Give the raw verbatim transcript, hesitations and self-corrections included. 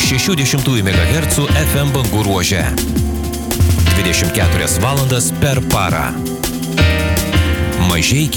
šešių dešimtųjų megahercų F M bangų ruože. dvidešimt keturias valandas per parą. Mažeikiai